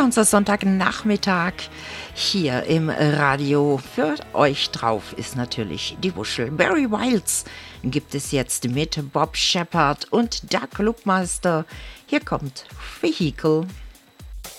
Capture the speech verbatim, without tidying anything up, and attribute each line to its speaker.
Speaker 1: unser Sonntagnachmittag hier im Radio. Für euch drauf ist natürlich die Wuschel. Barry Wilds gibt es jetzt mit Bob Shepard und Doug Lubmeister. Hier kommt Vehicle.